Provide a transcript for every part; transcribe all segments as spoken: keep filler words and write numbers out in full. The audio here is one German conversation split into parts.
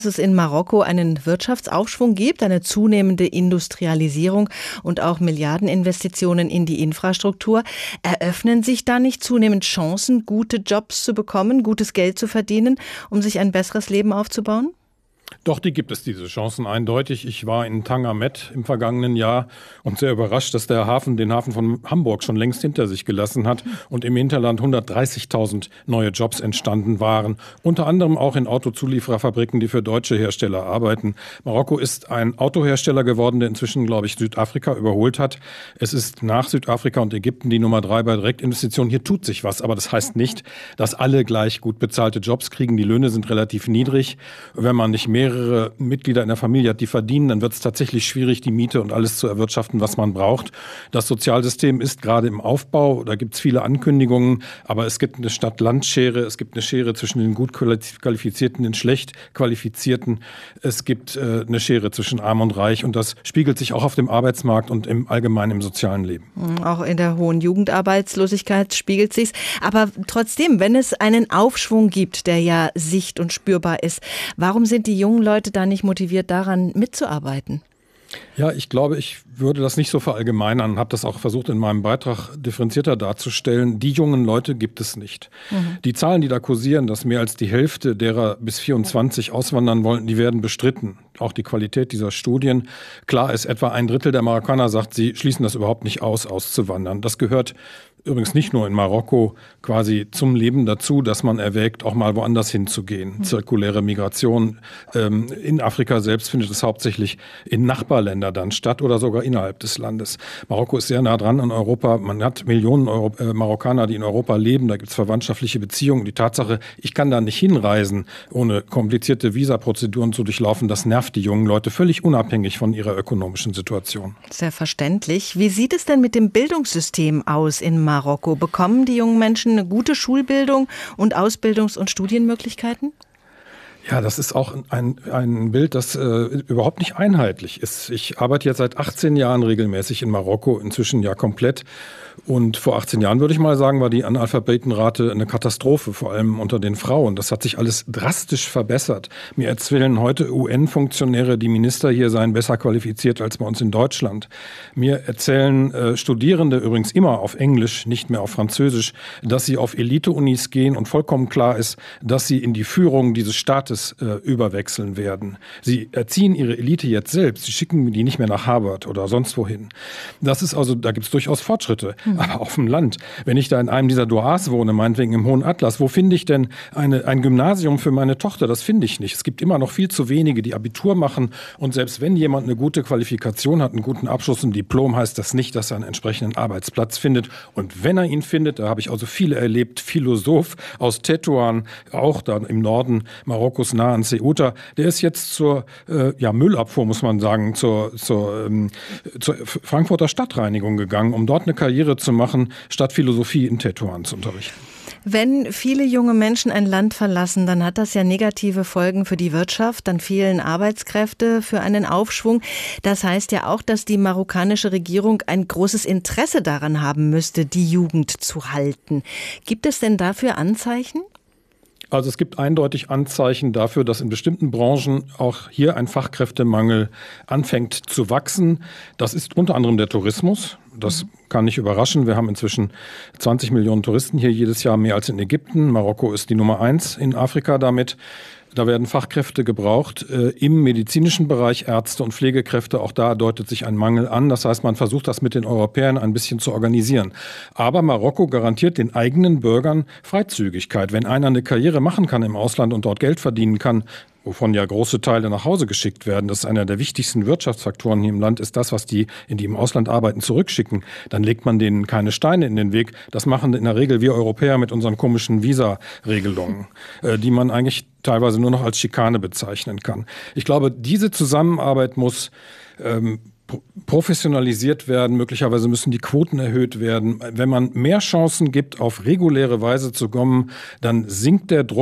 Dass es in Marokko einen Wirtschaftsaufschwung gibt, eine zunehmende Industrialisierung und auch Milliardeninvestitionen in die Infrastruktur. Eröffnen sich da nicht zunehmend Chancen, gute Jobs zu bekommen, gutes Geld zu verdienen, um sich ein besseres Leben aufzubauen? Doch, die gibt es, diese Chancen eindeutig. Ich war in Tanger Med im vergangenen Jahr und sehr überrascht, dass der Hafen den Hafen von Hamburg schon längst hinter sich gelassen hat und im Hinterland hundertdreißigtausend neue Jobs entstanden waren. Unter anderem auch in Autozuliefererfabriken, die für deutsche Hersteller arbeiten. Marokko ist ein Autohersteller geworden, der inzwischen, glaube ich, Südafrika überholt hat. Es ist nach Südafrika und Ägypten die Nummer drei bei Direktinvestitionen. Hier tut sich was, aber das heißt nicht, dass alle gleich gut bezahlte Jobs kriegen. Die Löhne sind relativ niedrig. Wenn man nicht mehr mehrere Mitglieder in der Familie hat, die verdienen, dann wird es tatsächlich schwierig, die Miete und alles zu erwirtschaften, was man braucht. Das Sozialsystem ist gerade im Aufbau, da gibt es viele Ankündigungen, aber es gibt eine Stadt-Land-Schere, es gibt eine Schere zwischen den gut Qualifizierten und den schlecht Qualifizierten, es gibt äh, eine Schere zwischen Arm und Reich und das spiegelt sich auch auf dem Arbeitsmarkt und im allgemeinen im sozialen Leben. Auch in der hohen Jugendarbeitslosigkeit spiegelt sich's. Aber trotzdem, wenn es einen Aufschwung gibt, der ja sicht- und spürbar ist, warum sind die jungen Leute da nicht motiviert, daran mitzuarbeiten? Ja, ich glaube, ich würde das nicht so verallgemeinern, habe das auch versucht in meinem Beitrag differenzierter darzustellen. Die jungen Leute gibt es nicht. Mhm. Die Zahlen, die da kursieren, dass mehr als die Hälfte derer bis vierundzwanzig auswandern wollten, die werden bestritten. Auch die Qualität dieser Studien. Klar ist, etwa ein Drittel der Marokkaner sagt, sie schließen das überhaupt nicht aus, auszuwandern. Das gehört übrigens nicht nur in Marokko quasi zum Leben dazu, dass man erwägt, auch mal woanders hinzugehen. Mhm. Zirkuläre Migration. Ähm, in Afrika selbst findet es hauptsächlich in Nachbarländern dann statt oder sogar innerhalb des Landes. Marokko ist sehr nah dran an Europa. Man hat Millionen Euro, äh, Marokkaner, die in Europa leben. Da gibt es verwandtschaftliche Beziehungen. Die Tatsache, ich kann da nicht hinreisen, ohne komplizierte Visaprozeduren zu durchlaufen, das nervt die jungen Leute völlig unabhängig von ihrer ökonomischen Situation. Sehr verständlich. Wie sieht es denn mit dem Bildungssystem aus in Marokko? Bekommen die jungen Menschen eine gute Schulbildung und Ausbildungs- und Studienmöglichkeiten? Ja, das ist auch ein, ein Bild, das äh, überhaupt nicht einheitlich ist. Ich arbeite jetzt seit achtzehn Jahren regelmäßig in Marokko, inzwischen ja komplett. Und vor achtzehn Jahren, würde ich mal sagen, war die Analphabetenrate eine Katastrophe, vor allem unter den Frauen. Das hat sich alles drastisch verbessert. Mir erzählen heute U N-Funktionäre, die Minister hier seien besser qualifiziert als bei uns in Deutschland. Mir erzählen äh, Studierende übrigens immer auf Englisch, nicht mehr auf Französisch, dass sie auf Elite-Unis gehen und vollkommen klar ist, dass sie in die Führung dieses Staates äh, überwechseln werden. Sie erziehen ihre Elite jetzt selbst. Sie schicken die nicht mehr nach Harvard oder sonst wohin. Das ist also, da gibt es durchaus Fortschritte. Aber auf dem Land, wenn ich da in einem dieser Douars wohne, meinetwegen im Hohen Atlas, wo finde ich denn eine, ein Gymnasium für meine Tochter? Das finde ich nicht. Es gibt immer noch viel zu wenige, die Abitur machen. Und selbst wenn jemand eine gute Qualifikation hat, einen guten Abschluss, ein Diplom, heißt das nicht, dass er einen entsprechenden Arbeitsplatz findet. Und wenn er ihn findet, da habe ich also viele erlebt, Philosoph aus Tetuan, auch da im Norden Marokkos nah an Ceuta, der ist jetzt zur äh, ja, Müllabfuhr, muss man sagen, zur, zur, ähm, zur Frankfurter Stadtreinigung gegangen, um dort eine Karriere zu machen, statt Philosophie in Tetuan zu unterrichten. Wenn viele junge Menschen ein Land verlassen, dann hat das ja negative Folgen für die Wirtschaft, dann fehlen Arbeitskräfte für einen Aufschwung. Das heißt ja auch, dass die marokkanische Regierung ein großes Interesse daran haben müsste, die Jugend zu halten. Gibt es denn dafür Anzeichen? Also es gibt eindeutig Anzeichen dafür, dass in bestimmten Branchen auch hier ein Fachkräftemangel anfängt zu wachsen. Das ist unter anderem der Tourismus. Das kann nicht überraschen. Wir haben inzwischen zwanzig Millionen Touristen hier jedes Jahr, mehr als in Ägypten. Marokko ist die Nummer eins in Afrika damit. Da werden Fachkräfte gebraucht, äh, im medizinischen Bereich Ärzte und Pflegekräfte. Auch da deutet sich ein Mangel an. Das heißt, man versucht das mit den Europäern ein bisschen zu organisieren. Aber Marokko garantiert den eigenen Bürgern Freizügigkeit. Wenn einer eine Karriere machen kann im Ausland und dort Geld verdienen kann, wovon ja große Teile nach Hause geschickt werden, das ist einer der wichtigsten Wirtschaftsfaktoren hier im Land, ist das, was die, in die im Ausland arbeiten, zurückschicken. Dann legt man denen keine Steine in den Weg. Das machen in der Regel wir Europäer mit unseren komischen Visa-Regelungen, äh, die man eigentlich teilweise nur noch als Schikane bezeichnen kann. Ich glaube, diese Zusammenarbeit muss ähm, professionalisiert werden. Möglicherweise müssen die Quoten erhöht werden. Wenn man mehr Chancen gibt, auf reguläre Weise zu kommen, dann sinkt der Druck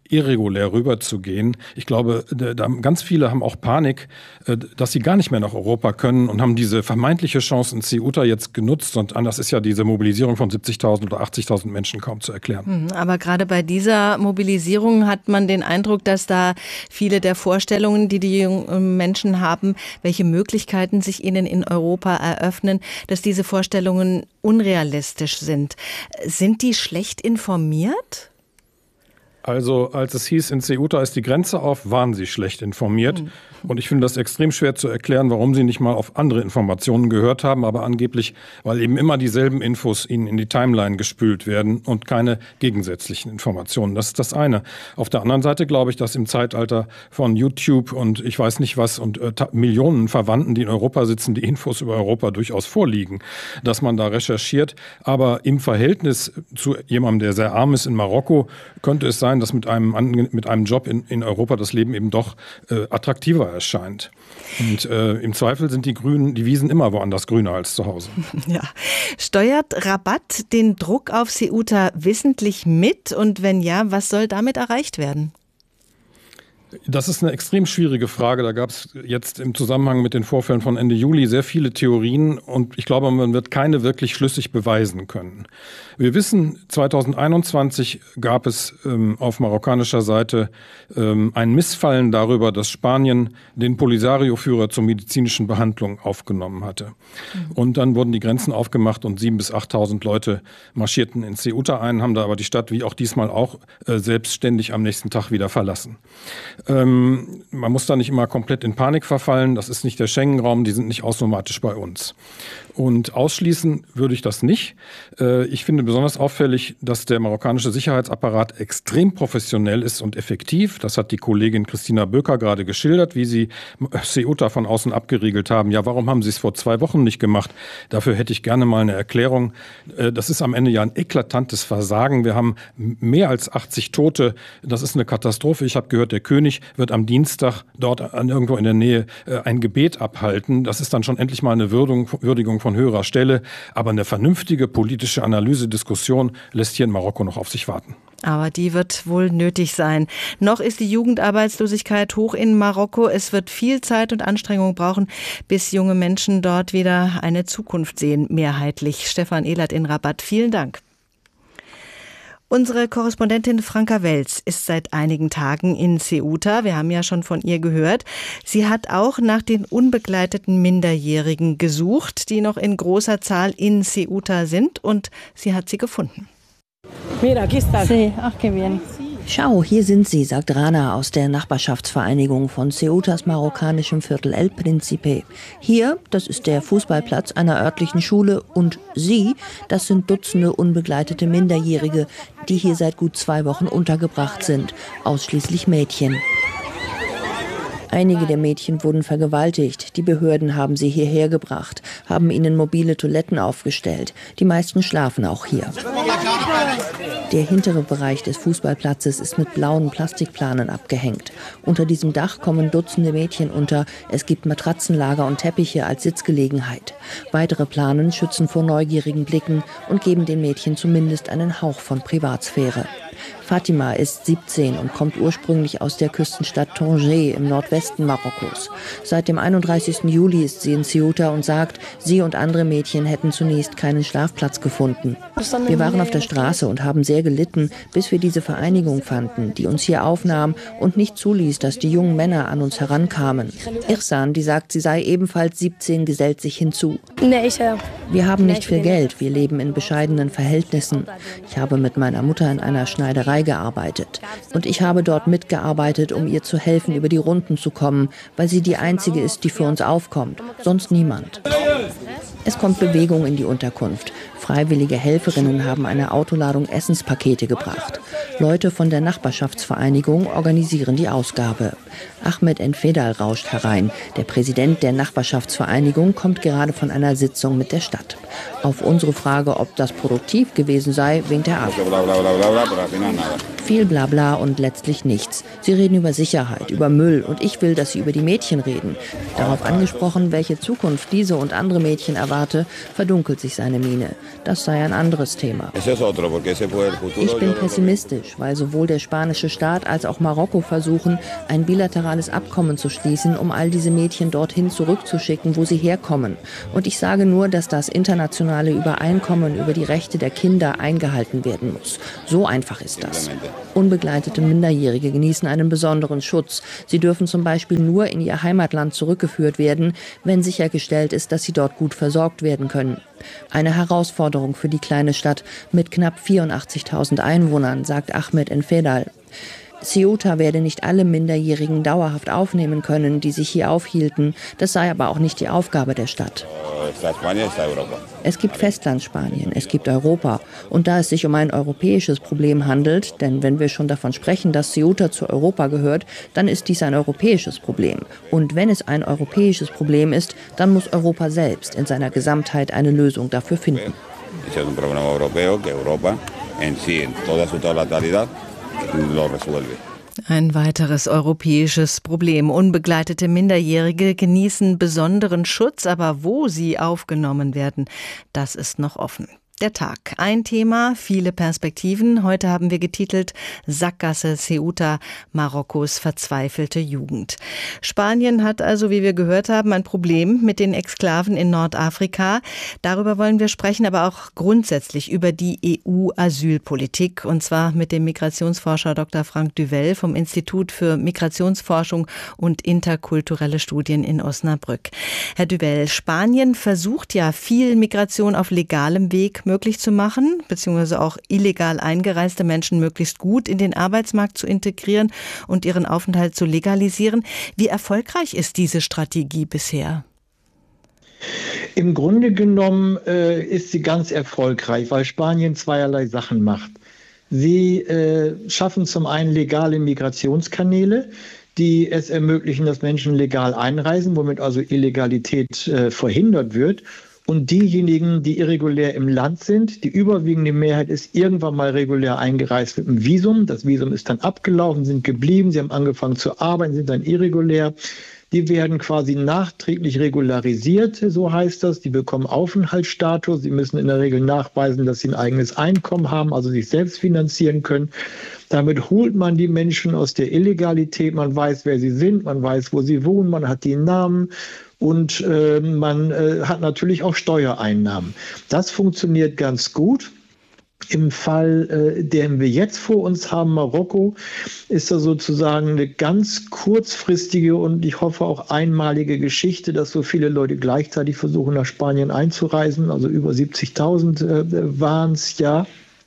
irregulär rüberzugehen. Ich glaube, da ganz viele haben auch Panik, dass sie gar nicht mehr nach Europa können und haben diese vermeintliche Chance in Ceuta jetzt genutzt. Und anders ist ja diese Mobilisierung von siebzigtausend oder achtzigtausend Menschen kaum zu erklären. Aber gerade bei dieser Mobilisierung hat man den Eindruck, dass da viele der Vorstellungen, die die jungen Menschen haben, welche Möglichkeiten sich ihnen in Europa eröffnen, dass diese Vorstellungen unrealistisch sind. Sind die schlecht informiert? Also als es hieß, in Ceuta ist die Grenze auf, waren sie schlecht informiert. Mhm. Und ich finde das extrem schwer zu erklären, warum sie nicht mal auf andere Informationen gehört haben, aber angeblich, weil eben immer dieselben Infos ihnen in die Timeline gespült werden und keine gegensätzlichen Informationen. Das ist das eine. Auf der anderen Seite glaube ich, dass im Zeitalter von YouTube und ich weiß nicht was und äh, Millionen Verwandten, die in Europa sitzen, die Infos über Europa durchaus vorliegen, dass man da recherchiert. Aber im Verhältnis zu jemandem, der sehr arm ist in Marokko, könnte es sein, dass mit einem, mit einem Job in, in Europa das Leben eben doch äh, attraktiver erscheint. Und äh, im Zweifel sind die Grünen, die Wiesen immer woanders grüner als zu Hause. Ja. Steuert Rabat den Druck auf Ceuta wissentlich mit? Und wenn ja, was soll damit erreicht werden? Das ist eine extrem schwierige Frage. Da gab es jetzt im Zusammenhang mit den Vorfällen von Ende Juli sehr viele Theorien und ich glaube, man wird keine wirklich schlüssig beweisen können. Wir wissen, zweitausendeinundzwanzig gab es ähm, auf marokkanischer Seite ähm, ein Missfallen darüber, dass Spanien den Polisario-Führer zur medizinischen Behandlung aufgenommen hatte. Mhm. Und dann wurden die Grenzen aufgemacht und siebentausend bis achttausend Leute marschierten in Ceuta ein, haben da aber die Stadt wie auch diesmal auch äh, selbstständig am nächsten Tag wieder verlassen. Ähm, man muss da nicht immer komplett in Panik verfallen. Das ist nicht der Schengen-Raum, die sind nicht automatisch bei uns. Und ausschließen würde ich das nicht. Äh, ich finde besonders auffällig, dass der marokkanische Sicherheitsapparat extrem professionell ist und effektiv. Das hat die Kollegin Christina Böker gerade geschildert, wie sie Ceuta von außen abgeriegelt haben. Ja, warum haben sie es vor zwei Wochen nicht gemacht? Dafür hätte ich gerne mal eine Erklärung. Äh, das ist am Ende ja ein eklatantes Versagen. Wir haben mehr als achtzig Tote. Das ist eine Katastrophe. Ich habe gehört, der König wird am Dienstag dort an, irgendwo in der Nähe äh, ein Gebet abhalten. Das ist dann schon endlich mal eine Würdigung, Würdigung von höherer Stelle. Aber eine vernünftige politische Analyse, Diskussion lässt hier in Marokko noch auf sich warten. Aber die wird wohl nötig sein. Noch ist die Jugendarbeitslosigkeit hoch in Marokko. Es wird viel Zeit und Anstrengung brauchen, bis junge Menschen dort wieder eine Zukunft sehen, mehrheitlich. Stefan Ehlert in Rabat, vielen Dank. Unsere Korrespondentin Franka Welz ist seit einigen Tagen in Ceuta. Wir haben ja schon von ihr gehört. Sie hat auch nach den unbegleiteten Minderjährigen gesucht, die noch in großer Zahl in Ceuta sind, und sie hat sie gefunden. Schau, hier sind sie, sagt Rana aus der Nachbarschaftsvereinigung von Ceutas marokkanischem Viertel El Príncipe. Hier, das ist der Fußballplatz einer örtlichen Schule, und sie, das sind Dutzende unbegleitete Minderjährige, die hier seit gut zwei Wochen untergebracht sind, ausschließlich Mädchen. Einige der Mädchen wurden vergewaltigt. Die Behörden haben sie hierher gebracht, haben ihnen mobile Toiletten aufgestellt. Die meisten schlafen auch hier. Der hintere Bereich des Fußballplatzes ist mit blauen Plastikplanen abgehängt. Unter diesem Dach kommen Dutzende Mädchen unter. Es gibt Matratzenlager und Teppiche als Sitzgelegenheit. Weitere Planen schützen vor neugierigen Blicken und geben den Mädchen zumindest einen Hauch von Privatsphäre. Fatima ist siebzehn und kommt ursprünglich aus der Küstenstadt Tanger im Nordwesten Marokkos. Seit dem einunddreißigsten Juli ist sie in Ceuta und sagt, sie und andere Mädchen hätten zunächst keinen Schlafplatz gefunden. Wir waren auf der Straße und haben sehr gelitten, bis wir diese Vereinigung fanden, die uns hier aufnahm und nicht zuließ, dass die jungen Männer an uns herankamen. Irsan, die sagt, sie sei ebenfalls siebzehn, gesellt sich hinzu. Wir haben nicht viel Geld, wir leben in bescheidenen Verhältnissen. Ich habe mit meiner Mutter in einer Schneiderei gearbeitet. Und ich habe dort mitgearbeitet, um ihr zu helfen, über die Runden zu kommen, weil sie die einzige ist, die für uns aufkommt. Sonst niemand. Es kommt Bewegung in die Unterkunft. Freiwillige Helferinnen haben eine Autoladung Essenspakete gebracht. Leute von der Nachbarschaftsvereinigung organisieren die Ausgabe. Ahmed Enfedal rauscht herein. Der Präsident der Nachbarschaftsvereinigung kommt gerade von einer Sitzung mit der Stadt. Auf unsere Frage, ob das produktiv gewesen sei, winkt er ab. Viel Blabla und letztlich nichts. Sie reden über Sicherheit, über Müll, und ich will, dass sie über die Mädchen reden. Darauf angesprochen, welche Zukunft diese und andere Mädchen erwarten, warte, verdunkelt sich seine Miene. Das sei ein anderes Thema. Ich bin pessimistisch, weil sowohl der spanische Staat als auch Marokko versuchen, ein bilaterales Abkommen zu schließen, um all diese Mädchen dorthin zurückzuschicken, wo sie herkommen. Und ich sage nur, dass das internationale Übereinkommen über die Rechte der Kinder eingehalten werden muss. So einfach ist das. Unbegleitete Minderjährige genießen einen besonderen Schutz. Sie dürfen zum Beispiel nur in ihr Heimatland zurückgeführt werden, wenn sichergestellt ist, dass sie dort gut versorgt werden können. Eine Herausforderung für die kleine Stadt mit knapp vierundachtzigtausend Einwohnern, sagt Ahmed Enfedal. Ceuta werde nicht alle Minderjährigen dauerhaft aufnehmen können, die sich hier aufhielten. Das sei aber auch nicht die Aufgabe der Stadt. Es gibt Festlandspanien, es gibt Europa. Und da es sich um ein europäisches Problem handelt, denn wenn wir schon davon sprechen, dass Ceuta zu Europa gehört, dann ist dies ein europäisches Problem. Und wenn es ein europäisches Problem ist, dann muss Europa selbst in seiner Gesamtheit eine Lösung dafür finden. Es ist ein Problem europeo, que Europa en sí, en toda su totalidad, lo resuelve. Ein weiteres europäisches Problem. Unbegleitete Minderjährige genießen besonderen Schutz, aber wo sie aufgenommen werden, das ist noch offen. Der Tag. Ein Thema, viele Perspektiven. Heute haben wir getitelt Sackgasse Ceuta, Marokkos verzweifelte Jugend. Spanien hat also, wie wir gehört haben, ein Problem mit den Exklaven in Nordafrika. Darüber wollen wir sprechen, aber auch grundsätzlich über die E U-Asylpolitik. Und zwar mit dem Migrationsforscher Doktor Frank Duvel vom Institut für Migrationsforschung und interkulturelle Studien in Osnabrück. Herr Duvel, Spanien versucht ja viel Migration auf legalem Weg möglich zu machen, beziehungsweise auch illegal eingereiste Menschen möglichst gut in den Arbeitsmarkt zu integrieren und ihren Aufenthalt zu legalisieren. Wie erfolgreich ist diese Strategie bisher? Im Grunde genommen äh, ist sie ganz erfolgreich, weil Spanien zweierlei Sachen macht. Sie äh, schaffen zum einen legale Migrationskanäle, die es ermöglichen, dass Menschen legal einreisen, womit also Illegalität äh, verhindert wird. Und diejenigen, die irregulär im Land sind, die überwiegende Mehrheit ist irgendwann mal regulär eingereist mit einem Visum. Das Visum ist dann abgelaufen, sind geblieben, sie haben angefangen zu arbeiten, sind dann irregulär. Die werden quasi nachträglich regularisiert, so heißt das. Die bekommen Aufenthaltsstatus. Sie müssen in der Regel nachweisen, dass sie ein eigenes Einkommen haben, also sich selbst finanzieren können. Damit holt man die Menschen aus der Illegalität. Man weiß, wer sie sind, man weiß, wo sie wohnen, man hat die Namen. Und äh, man äh, hat natürlich auch Steuereinnahmen. Das funktioniert ganz gut. Im Fall, äh, den wir jetzt vor uns haben, Marokko, ist das sozusagen eine ganz kurzfristige und ich hoffe auch einmalige Geschichte, dass so viele Leute gleichzeitig versuchen, nach Spanien einzureisen. Also über siebzigtausend äh, waren es ja.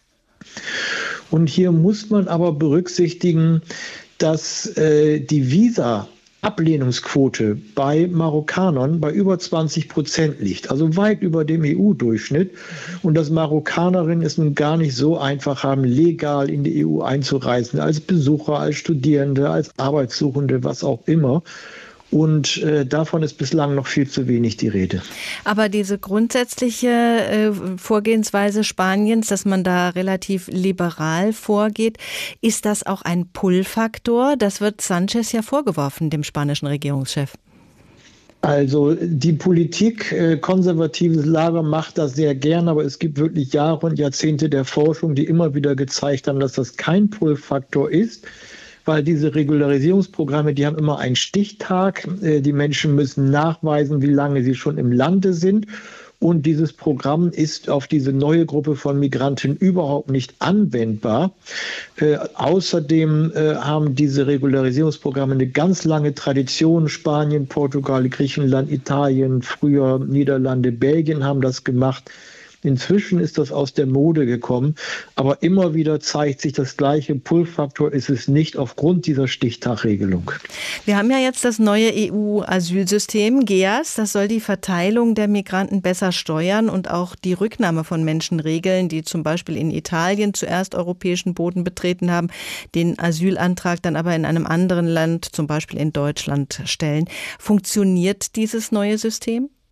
Und hier muss man aber berücksichtigen, dass äh, die Visa Ablehnungsquote bei Marokkanern bei über zwanzig Prozent liegt, also weit über dem E U-Durchschnitt. Und dass Marokkanerinnen es nun gar nicht so einfach haben, legal in die E U einzureisen, als Besucher, als Studierende, als Arbeitssuchende, was auch immer. Und äh, davon ist bislang noch viel zu wenig die Rede. Aber diese grundsätzliche äh, Vorgehensweise Spaniens, dass man da relativ liberal vorgeht, ist das auch ein Pull-Faktor? Das wird Sanchez ja vorgeworfen, dem spanischen Regierungschef. Also die Politik, äh, konservatives Lager macht das sehr gern, aber es gibt wirklich Jahre und Jahrzehnte der Forschung, die immer wieder gezeigt haben, dass das kein Pull-Faktor ist. Weil diese Regularisierungsprogramme, die haben immer einen Stichtag. Die Menschen müssen nachweisen, wie lange sie schon im Lande sind. Und dieses Programm ist auf diese neue Gruppe von Migranten überhaupt nicht anwendbar. Äh, außerdem äh, haben diese Regularisierungsprogramme eine ganz lange Tradition. Spanien, Portugal, Griechenland, Italien, früher Niederlande, Belgien haben das gemacht. Inzwischen ist das aus der Mode gekommen, aber immer wieder zeigt sich das gleiche. Pull-Faktor ist es nicht aufgrund dieser Stichtagregelung. Wir haben ja jetzt das neue E U-Asylsystem, G E A S. Das soll die Verteilung der Migranten besser steuern und auch die Rücknahme von Menschen regeln, die zum Beispiel in Italien zuerst europäischen Boden betreten haben, den Asylantrag dann aber in einem anderen Land, zum Beispiel in Deutschland, stellen. Funktioniert dieses neue System?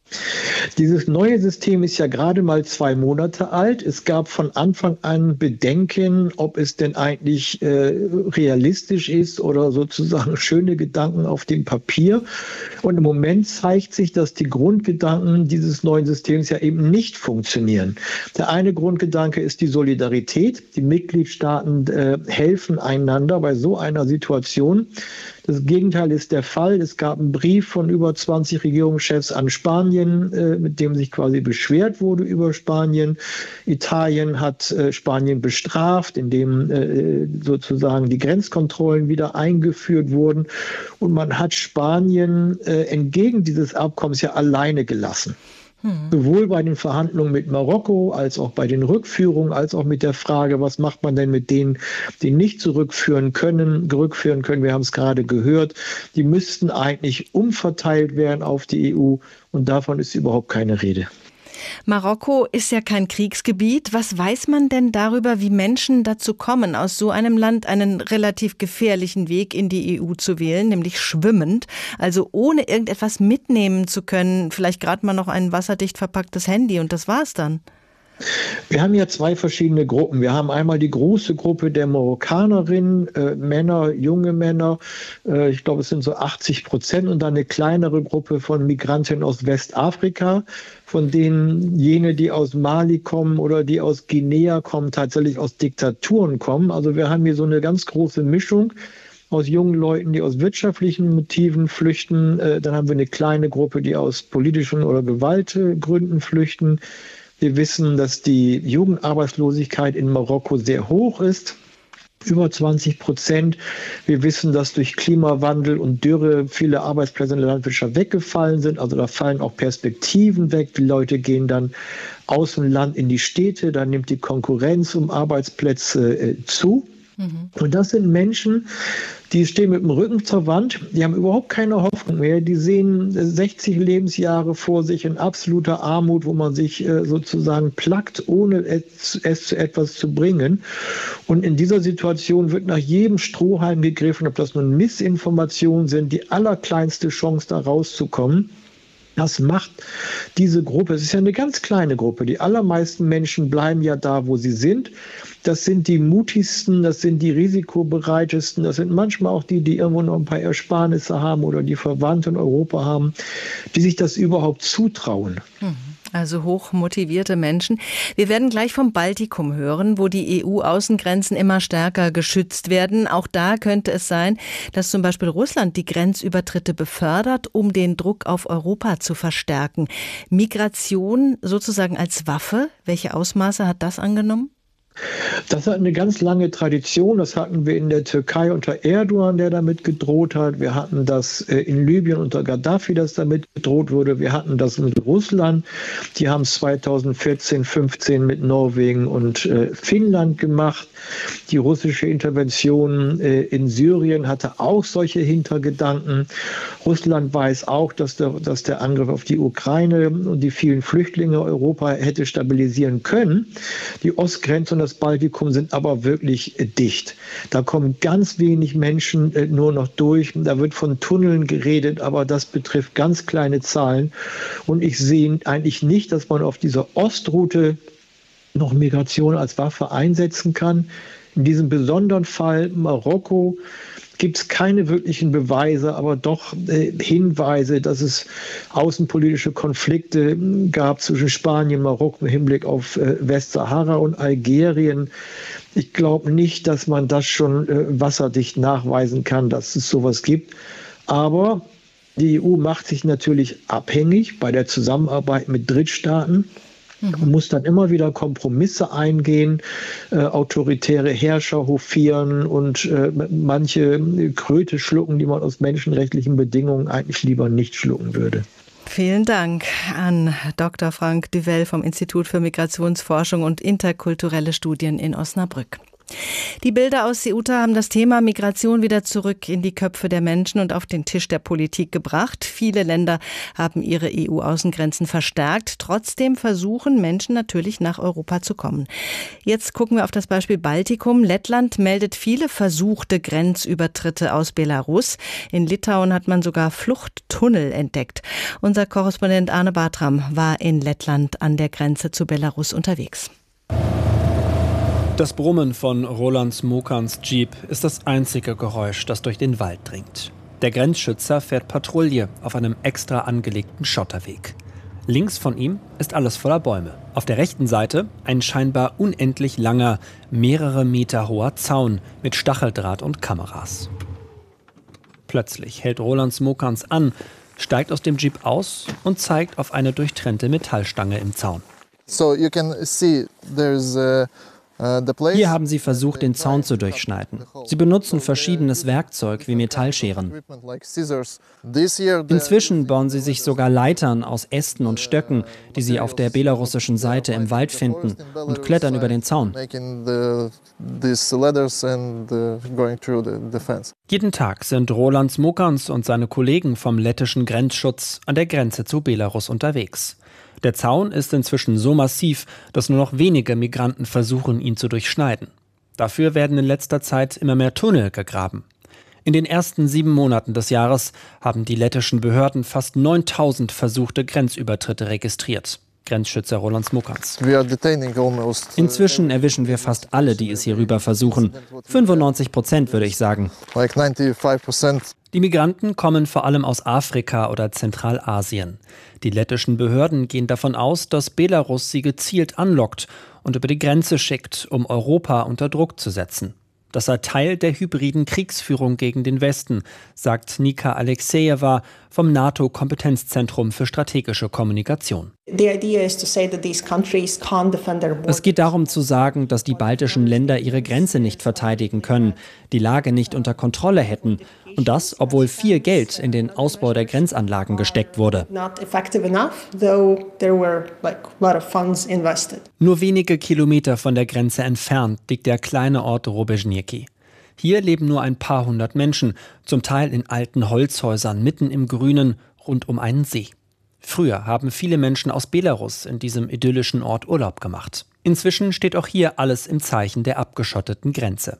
Dieses neue System ist ja gerade mal zwei Monate alt. Es gab von Anfang an Bedenken, ob es denn eigentlich äh, realistisch ist oder sozusagen schöne Gedanken auf dem Papier. Und im Moment zeigt sich, dass die Grundgedanken dieses neuen Systems ja eben nicht funktionieren. Der eine Grundgedanke ist die Solidarität. Die Mitgliedstaaten äh, helfen einander bei so einer Situation. Das Gegenteil ist der Fall. Es gab einen Brief von über zwanzig Regierungschefs an Spanien, äh, mit dem sich quasi beschwert wurde über Spanien. Italien hat äh, Spanien bestraft, indem äh, sozusagen die Grenzkontrollen wieder eingeführt wurden. Und man hat Spanien äh, entgegen dieses Abkommens ja alleine gelassen. Hm. Sowohl bei den Verhandlungen mit Marokko, als auch bei den Rückführungen, als auch mit der Frage, was macht man denn mit denen, die nicht zurückführen können, zurückführen können. Wir haben es gerade gehört, die müssten eigentlich umverteilt werden auf die E U und davon ist überhaupt keine Rede. Marokko ist ja kein Kriegsgebiet. Was weiß man denn darüber, wie Menschen dazu kommen, aus so einem Land einen relativ gefährlichen Weg in die E U zu wählen, nämlich schwimmend, also ohne irgendetwas mitnehmen zu können, vielleicht gerade mal noch ein wasserdicht verpacktes Handy und das war's dann? Wir haben ja zwei verschiedene Gruppen. Wir haben einmal die große Gruppe der Marokkanerinnen, äh, Männer, junge Männer, äh, ich glaube es sind so achtzig Prozent und dann eine kleinere Gruppe von Migrantinnen aus Westafrika, von denen jene, die aus Mali kommen oder die aus Guinea kommen, tatsächlich aus Diktaturen kommen. Also wir haben hier so eine ganz große Mischung aus jungen Leuten, die aus wirtschaftlichen Motiven flüchten. Äh, dann haben wir eine kleine Gruppe, die aus politischen oder Gewaltgründen flüchten. Wir wissen, dass die Jugendarbeitslosigkeit in Marokko sehr hoch ist, über zwanzig Prozent. Wir wissen, dass durch Klimawandel und Dürre viele Arbeitsplätze in der Landwirtschaft weggefallen sind. Also da fallen auch Perspektiven weg. Die Leute gehen dann aus dem Land in die Städte. Da nimmt die Konkurrenz um Arbeitsplätze äh, zu. Mhm. Und das sind Menschen, die stehen mit dem Rücken zur Wand, die haben überhaupt keine Hoffnung mehr, die sehen sechzig Lebensjahre vor sich in absoluter Armut, wo man sich äh, sozusagen plackt, ohne es, es zu etwas zu bringen. Und in dieser Situation wird nach jedem Strohhalm gegriffen, ob das nun Missinformationen sind, die allerkleinste Chance da rauszukommen. Das macht diese Gruppe, es ist ja eine ganz kleine Gruppe, die allermeisten Menschen bleiben ja da, wo sie sind. Das sind die mutigsten, das sind die risikobereitesten, das sind manchmal auch die, die irgendwo noch ein paar Ersparnisse haben oder die Verwandte in Europa haben, die sich das überhaupt zutrauen. Also hoch motivierte Menschen. Wir werden gleich vom Baltikum hören, wo die E U-Außengrenzen immer stärker geschützt werden. Auch da könnte es sein, dass zum Beispiel Russland die Grenzübertritte befördert, um den Druck auf Europa zu verstärken. Migration sozusagen als Waffe, welche Ausmaße hat das angenommen? Das hat eine ganz lange Tradition. Das hatten wir in der Türkei unter Erdogan, der damit gedroht hat. Wir hatten das in Libyen unter Gaddafi, das damit gedroht wurde. Wir hatten das mit Russland. Die haben es zweitausendvierzehn, fünfzehn mit Norwegen und äh, Finnland gemacht. Die russische Intervention äh, in Syrien hatte auch solche Hintergedanken. Russland weiß auch, dass der, dass der Angriff auf die Ukraine und die vielen Flüchtlinge Europa hätte stabilisieren können. Die Ostgrenze und das Baltikum sind aber wirklich dicht. Da kommen ganz wenig Menschen äh, nur noch durch. Da wird von Tunneln geredet, aber das betrifft ganz kleine Zahlen. Und ich sehe eigentlich nicht, dass man auf dieser Ostroute noch Migration als Waffe einsetzen kann. In diesem besonderen Fall Marokko gibt es keine wirklichen Beweise, aber doch äh, Hinweise, dass es außenpolitische Konflikte gab zwischen Spanien, Marokko im Hinblick auf äh, Westsahara und Algerien. Ich glaube nicht, dass man das schon äh, wasserdicht nachweisen kann, dass es sowas gibt. Aber die E U macht sich natürlich abhängig bei der Zusammenarbeit mit Drittstaaten. Man muss dann immer wieder Kompromisse eingehen, äh, autoritäre Herrscher hofieren und äh, manche Kröte schlucken, die man aus menschenrechtlichen Bedingungen eigentlich lieber nicht schlucken würde. Vielen Dank an Doktor Frank Duvel vom Institut für Migrationsforschung und interkulturelle Studien in Osnabrück. Die Bilder aus Ceuta haben das Thema Migration wieder zurück in die Köpfe der Menschen und auf den Tisch der Politik gebracht. Viele Länder haben ihre E U-Außengrenzen verstärkt. Trotzdem versuchen Menschen natürlich nach Europa zu kommen. Jetzt gucken wir auf das Beispiel Baltikum. Lettland meldet viele versuchte Grenzübertritte aus Belarus. In Litauen hat man sogar Fluchttunnel entdeckt. Unser Korrespondent Arne Bartram war in Lettland an der Grenze zu Belarus unterwegs. Das Brummen von Roland Smokans Jeep ist das einzige Geräusch, das durch den Wald dringt. Der Grenzschützer fährt Patrouille auf einem extra angelegten Schotterweg. Links von ihm ist alles voller Bäume. Auf der rechten Seite ein scheinbar unendlich langer, mehrere Meter hoher Zaun mit Stacheldraht und Kameras. Plötzlich hält Roland Smokans an, steigt aus dem Jeep aus und zeigt auf eine durchtrennte Metallstange im Zaun. So you can see there's a Hier haben sie versucht, den Zaun zu durchschneiden. Sie benutzen verschiedenes Werkzeug wie Metallscheren. Inzwischen bauen sie sich sogar Leitern aus Ästen und Stöcken, die sie auf der belarussischen Seite im Wald finden, und klettern über den Zaun. Jeden Tag sind Roland Smokans und seine Kollegen vom lettischen Grenzschutz an der Grenze zu Belarus unterwegs. Der Zaun ist inzwischen so massiv, dass nur noch wenige Migranten versuchen, ihn zu durchschneiden. Dafür werden in letzter Zeit immer mehr Tunnel gegraben. In den ersten sieben Monaten des Jahres haben die lettischen Behörden fast neuntausend versuchte Grenzübertritte registriert. Grenzschützer Roland Smokans. Inzwischen erwischen wir fast alle, die es hier rüber versuchen. fünfundneunzig Prozent würde ich sagen. Die Migranten kommen vor allem aus Afrika oder Zentralasien. Die lettischen Behörden gehen davon aus, dass Belarus sie gezielt anlockt und über die Grenze schickt, um Europa unter Druck zu setzen. Das sei Teil der hybriden Kriegsführung gegen den Westen, sagt Nika Alexejeva vom NATO-Kompetenzzentrum für strategische Kommunikation. Es geht darum zu sagen, dass die baltischen Länder ihre Grenze nicht verteidigen können, die Lage nicht unter Kontrolle hätten. Und das, obwohl viel Geld in den Ausbau der Grenzanlagen gesteckt wurde. Nur wenige Kilometer von der Grenze entfernt liegt der kleine Ort Robežňaky. Hier leben nur ein paar hundert Menschen, zum Teil in alten Holzhäusern mitten im Grünen, rund um einen See. Früher haben viele Menschen aus Belarus in diesem idyllischen Ort Urlaub gemacht. Inzwischen steht auch hier alles im Zeichen der abgeschotteten Grenze.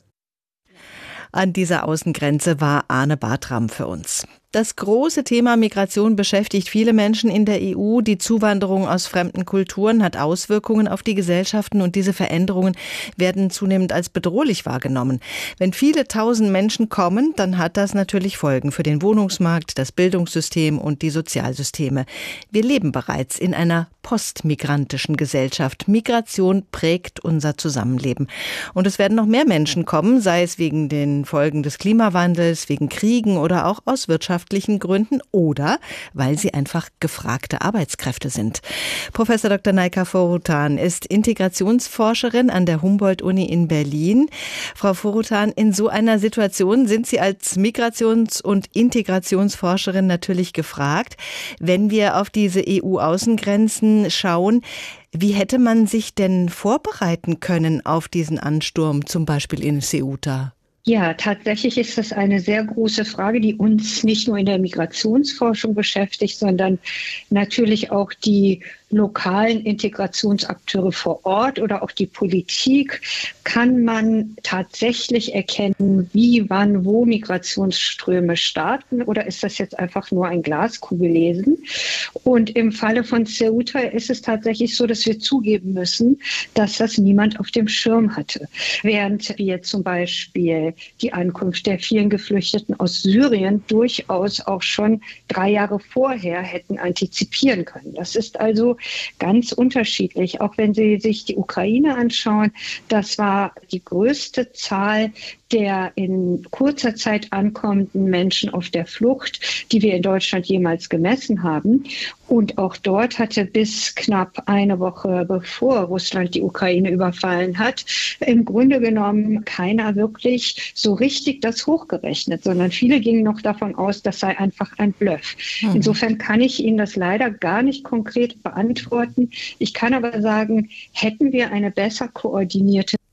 An dieser Außengrenze war Arne Bartram für uns. Das große Thema Migration beschäftigt viele Menschen in der E U. Die Zuwanderung aus fremden Kulturen hat Auswirkungen auf die Gesellschaften und diese Veränderungen werden zunehmend als bedrohlich wahrgenommen. Wenn viele tausend Menschen kommen, dann hat das natürlich Folgen für den Wohnungsmarkt, das Bildungssystem und die Sozialsysteme. Wir leben bereits in einer postmigrantischen Gesellschaft. Migration prägt unser Zusammenleben. Und es werden noch mehr Menschen kommen, sei es wegen den Folgen des Klimawandels, wegen Kriegen oder auch aus wirtschaftlichen Gründen oder weil sie einfach gefragte Arbeitskräfte sind. Professor Doktor Naika Foroutan ist Integrationsforscherin an der Humboldt-Uni in Berlin. Frau Foroutan, in so einer Situation sind Sie als Migrations- und Integrationsforscherin natürlich gefragt. Wenn wir auf diese E U-Außengrenzen schauen, wie hätte man sich denn vorbereiten können auf diesen Ansturm, zum Beispiel in Ceuta? Ja, tatsächlich ist das eine sehr große Frage, die uns nicht nur in der Migrationsforschung beschäftigt, sondern natürlich auch die lokalen Integrationsakteure vor Ort oder auch die Politik. Kann man tatsächlich erkennen, wie, wann, wo Migrationsströme starten, oder ist das jetzt einfach nur ein Glaskugellesen? Und im Falle von Ceuta ist es tatsächlich so, dass wir zugeben müssen, dass das niemand auf dem Schirm hatte. Während wir zum Beispiel die Ankunft der vielen Geflüchteten aus Syrien durchaus auch schon drei Jahre vorher hätten antizipieren können. Das ist also ganz unterschiedlich. Auch wenn Sie sich die Ukraine anschauen, das war die größte Zahl der in kurzer Zeit ankommenden Menschen auf der Flucht, die wir in Deutschland jemals gemessen haben. Und auch dort hatte bis knapp eine Woche bevor Russland die Ukraine überfallen hat, im Grunde genommen keiner wirklich so richtig das hochgerechnet, sondern viele gingen noch davon aus, das sei einfach ein Bluff. Mhm. Insofern kann ich Ihnen das leider gar nicht konkret beantworten. Ich kann aber sagen, hätten wir eine besser koordinierte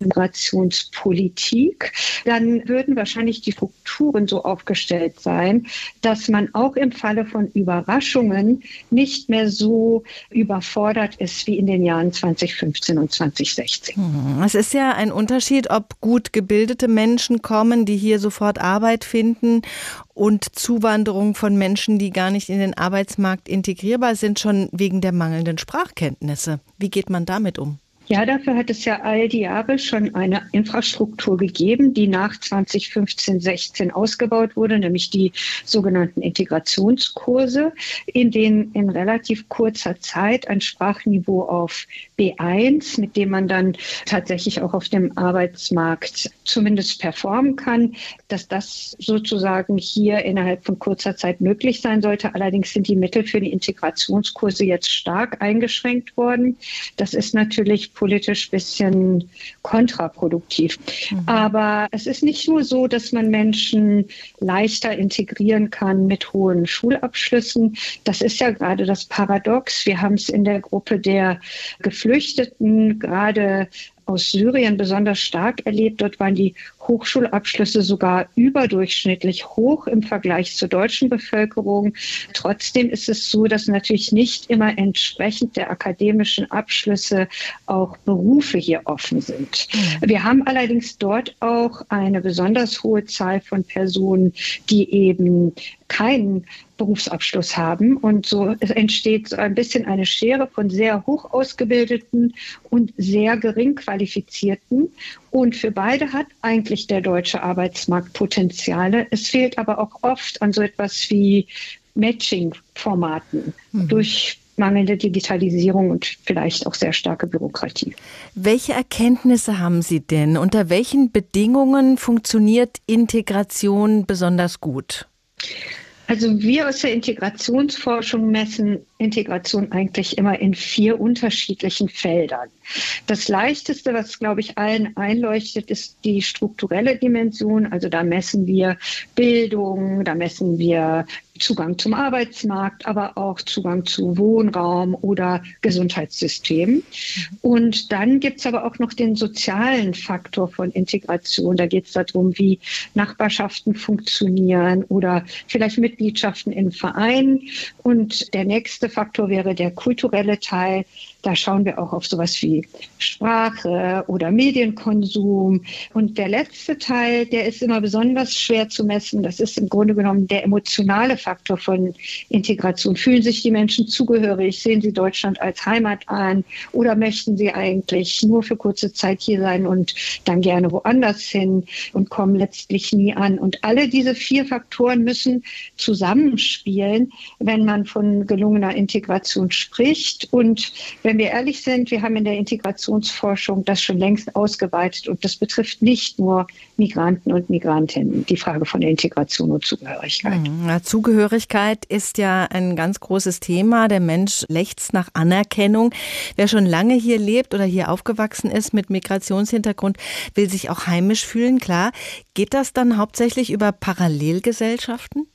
Migrationspolitik, dann würden wahrscheinlich die Strukturen so aufgestellt sein, dass man auch im Falle von Überraschungen nicht mehr so überfordert ist wie in den Jahren zwanzig fünfzehn und zwanzig sechzehn. Es ist ja ein Unterschied, ob gut gebildete Menschen kommen, die hier sofort Arbeit finden, und Zuwanderung von Menschen, die gar nicht in den Arbeitsmarkt integrierbar sind, schon wegen der mangelnden Sprachkenntnisse. Wie geht man damit um? Ja, dafür hat es ja all die Jahre schon eine Infrastruktur gegeben, die nach zwanzig fünfzehn sechzehn ausgebaut wurde, nämlich die sogenannten Integrationskurse, in denen in relativ kurzer Zeit ein Sprachniveau auf B eins, mit dem man dann tatsächlich auch auf dem Arbeitsmarkt zumindest performen kann, dass das sozusagen hier innerhalb von kurzer Zeit möglich sein sollte. Allerdings sind die Mittel für die Integrationskurse jetzt stark eingeschränkt worden. Das ist natürlich politisch ein bisschen kontraproduktiv. Mhm. Aber es ist nicht nur so, dass man Menschen leichter integrieren kann mit hohen Schulabschlüssen. Das ist ja gerade das Paradox. Wir haben es in der Gruppe der Geflüchteten gerade aus Syrien besonders stark erlebt. Dort waren die Hochschulabschlüsse sogar überdurchschnittlich hoch im Vergleich zur deutschen Bevölkerung. Trotzdem ist es so, dass natürlich nicht immer entsprechend der akademischen Abschlüsse auch Berufe hier offen sind. Mhm. Wir haben allerdings dort auch eine besonders hohe Zahl von Personen, die eben keinen Berufsabschluss haben. Und so entsteht so ein bisschen eine Schere von sehr hoch ausgebildeten und sehr gering qualifizierten. Und für beide hat eigentlich der deutsche Arbeitsmarkt Potenziale. Es fehlt aber auch oft an so etwas wie Matching-Formaten mhm. durch mangelnde Digitalisierung und vielleicht auch sehr starke Bürokratie. Welche Erkenntnisse haben Sie denn? Unter welchen Bedingungen funktioniert Integration besonders gut? Also wir aus der Integrationsforschung messen Integration eigentlich immer in vier unterschiedlichen Feldern. Das Leichteste, was, glaube ich, allen einleuchtet, ist die strukturelle Dimension. Also da messen wir Bildung, da messen wir Zugang zum Arbeitsmarkt, aber auch Zugang zu Wohnraum oder Gesundheitssystem. Und dann gibt es aber auch noch den sozialen Faktor von Integration. Da geht es darum, wie Nachbarschaften funktionieren oder vielleicht Mitgliedschaften in Vereinen. Und der nächste Faktor wäre der kulturelle Teil. Da schauen wir auch auf sowas wie Sprache oder Medienkonsum. Und der letzte Teil, der ist immer besonders schwer zu messen. Das ist im Grunde genommen der emotionale Faktor von Integration. Fühlen sich die Menschen zugehörig? Sehen sie Deutschland als Heimat an? Oder möchten sie eigentlich nur für kurze Zeit hier sein und dann gerne woanders hin und kommen letztlich nie an? Und alle diese vier Faktoren müssen zusammenspielen, wenn man von gelungener Integration spricht. Und wenn wir ehrlich sind, wir haben in der Integrationsforschung das schon längst ausgeweitet und das betrifft nicht nur Migranten und Migrantinnen, die Frage von der Integration und Zugehörigkeit. Ja, Zugehörigkeit ist ja ein ganz großes Thema. Der Mensch lechzt nach Anerkennung. Wer schon lange hier lebt oder hier aufgewachsen ist mit Migrationshintergrund, will sich auch heimisch fühlen, klar. Geht das dann hauptsächlich über Parallelgesellschaften?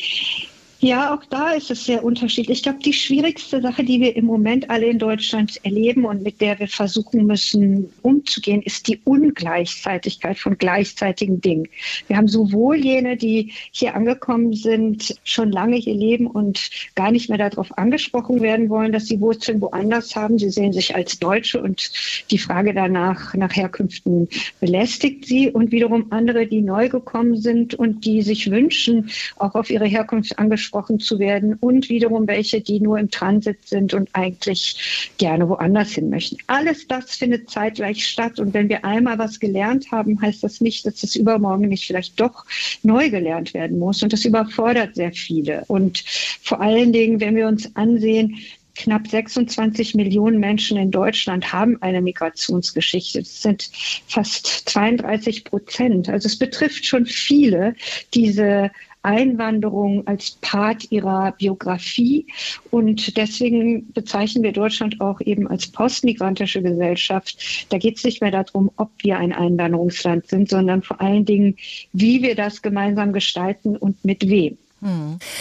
Ja, auch da ist es sehr unterschiedlich. Ich glaube, die schwierigste Sache, die wir im Moment alle in Deutschland erleben und mit der wir versuchen müssen umzugehen, ist die Ungleichzeitigkeit von gleichzeitigen Dingen. Wir haben sowohl jene, die hier angekommen sind, schon lange hier leben und gar nicht mehr darauf angesprochen werden wollen, dass sie Wurzeln woanders haben. Sie sehen sich als Deutsche und die Frage danach nach Herkünften belästigt sie. Und wiederum andere, die neu gekommen sind und die sich wünschen, auch auf ihre Herkunft angesprochen zu werden, und wiederum welche, die nur im Transit sind und eigentlich gerne woanders hin möchten. Alles das findet zeitgleich statt, und wenn wir einmal was gelernt haben, heißt das nicht, dass das übermorgen nicht vielleicht doch neu gelernt werden muss, und das überfordert sehr viele. Und vor allen Dingen, wenn wir uns ansehen, knapp sechsundzwanzig Millionen Menschen in Deutschland haben eine Migrationsgeschichte. Das sind fast zweiunddreißig Prozent. Also es betrifft schon viele, diese Einwanderung als Part ihrer Biografie, und deswegen bezeichnen wir Deutschland auch eben als postmigrantische Gesellschaft. Da geht es nicht mehr darum, ob wir ein Einwanderungsland sind, sondern vor allen Dingen, wie wir das gemeinsam gestalten und mit wem. Hm.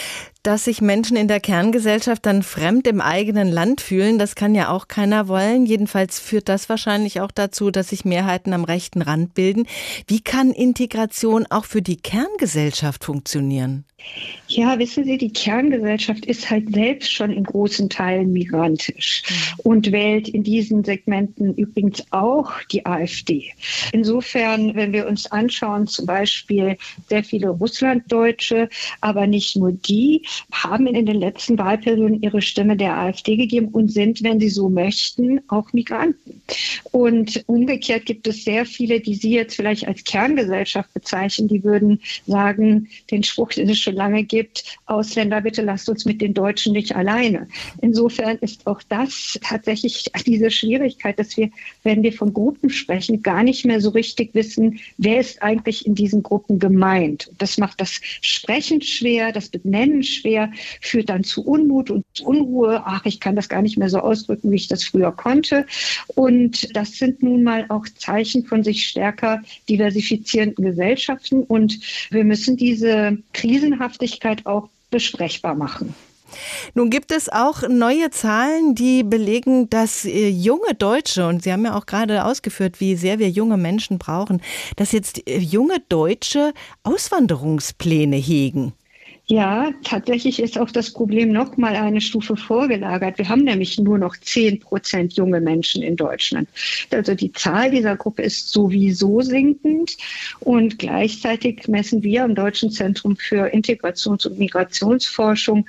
dass sich Menschen in der Kerngesellschaft dann fremd im eigenen Land fühlen, das kann ja auch keiner wollen. Jedenfalls führt das wahrscheinlich auch dazu, dass sich Mehrheiten am rechten Rand bilden. Wie kann Integration auch für die Kerngesellschaft funktionieren? Ja, wissen Sie, die Kerngesellschaft ist halt selbst schon in großen Teilen migrantisch und wählt in diesen Segmenten übrigens auch die AfD. Insofern, wenn wir uns anschauen, zum Beispiel sehr viele Russlanddeutsche, aber nicht nur die, haben in den letzten Wahlperioden ihre Stimme der AfD gegeben und sind, wenn sie so möchten, auch Migranten. Und umgekehrt gibt es sehr viele, die Sie jetzt vielleicht als Kerngesellschaft bezeichnen, die würden sagen, den Spruch, den es schon lange gibt, Ausländer, bitte lasst uns mit den Deutschen nicht alleine. Insofern ist auch das tatsächlich diese Schwierigkeit, dass wir, wenn wir von Gruppen sprechen, gar nicht mehr so richtig wissen, wer ist eigentlich in diesen Gruppen gemeint. Das macht das Sprechen schwer, das Benennen schwer, führt dann zu Unmut und Unruhe. Ach, ich kann das gar nicht mehr so ausdrücken, wie ich das früher konnte. Und das sind nun mal auch Zeichen von sich stärker diversifizierenden Gesellschaften. Und wir müssen diese Krisenhaftigkeit auch besprechbar machen. Nun gibt es auch neue Zahlen, die belegen, dass äh, junge Deutsche, und Sie haben ja auch gerade ausgeführt, wie sehr wir junge Menschen brauchen, dass jetzt äh, junge Deutsche Auswanderungspläne hegen. Ja, tatsächlich ist auch das Problem noch mal eine Stufe vorgelagert. Wir haben nämlich nur noch zehn Prozent junge Menschen in Deutschland. Also die Zahl dieser Gruppe ist sowieso sinkend. Und gleichzeitig messen wir am Deutschen Zentrum für Integrations- und Migrationsforschung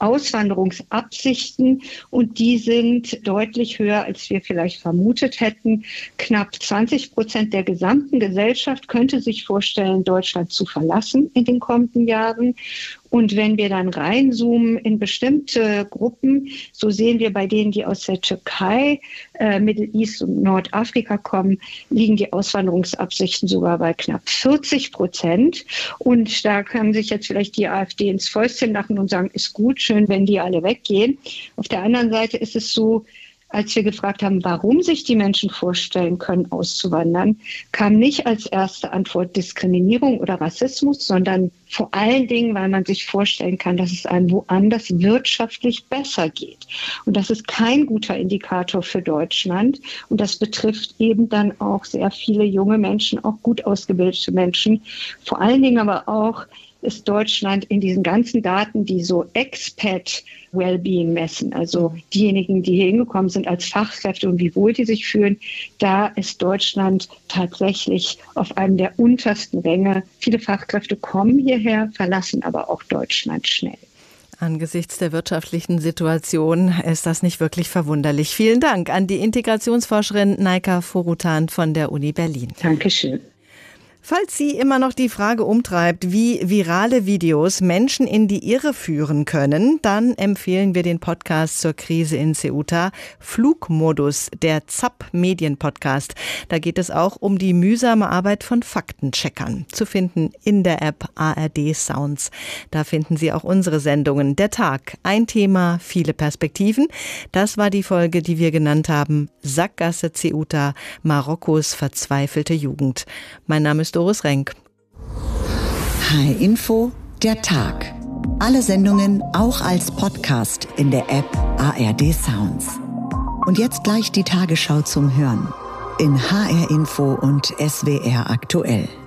Auswanderungsabsichten und die sind deutlich höher, als wir vielleicht vermutet hätten. Knapp zwanzig Prozent der gesamten Gesellschaft könnte sich vorstellen, Deutschland zu verlassen in den kommenden Jahren. Und wenn wir dann reinzoomen in bestimmte Gruppen, so sehen wir bei denen, die aus der Türkei, äh, Middle East und Nordafrika kommen, liegen die Auswanderungsabsichten sogar bei knapp vierzig Prozent. Und da kann sich jetzt vielleicht die AfD ins Fäustchen lachen und sagen, ist gut, schön, wenn die alle weggehen. Auf der anderen Seite ist es so, als wir gefragt haben, warum sich die Menschen vorstellen können, auszuwandern, kam nicht als erste Antwort Diskriminierung oder Rassismus, sondern vor allen Dingen, weil man sich vorstellen kann, dass es einem woanders wirtschaftlich besser geht. Und das ist kein guter Indikator für Deutschland. Und das betrifft eben dann auch sehr viele junge Menschen, auch gut ausgebildete Menschen. Vor allen Dingen aber auch ist Deutschland in diesen ganzen Daten, die so Expat-Wellbeing messen, also diejenigen, die hier hingekommen sind als Fachkräfte und wie wohl die sich fühlen, da ist Deutschland tatsächlich auf einem der untersten Ränge. Viele Fachkräfte kommen hierher, verlassen aber auch Deutschland schnell. Angesichts der wirtschaftlichen Situation ist das nicht wirklich verwunderlich. Vielen Dank an die Integrationsforscherin Naika Forutan von der Uni Berlin. Dankeschön. Falls Sie immer noch die Frage umtreibt, wie virale Videos Menschen in die Irre führen können, dann empfehlen wir den Podcast zur Krise in Ceuta, Flugmodus, der Z A P-Medien-Podcast. Da geht es auch um die mühsame Arbeit von Faktencheckern. Zu finden in der App A R D Sounds. Da finden Sie auch unsere Sendungen. Der Tag, ein Thema, viele Perspektiven. Das war die Folge, die wir genannt haben, Sackgasse Ceuta, Marokkos verzweifelte Jugend. Mein Name ist Doris Renk. H R Info, der Tag. Alle Sendungen auch als Podcast in der App A R D Sounds. Und jetzt gleich die Tagesschau zum Hören in H R Info und S W R aktuell.